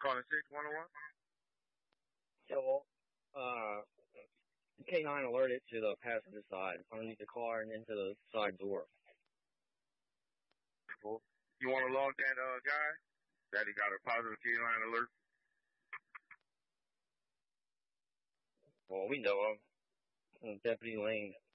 Calling 611? Yeah, well, K9 alerted to the passenger side, underneath the car and into the side door. Cool. You want to log that guy? That he got a positive K9 alert? Well, we know him. Deputy Lane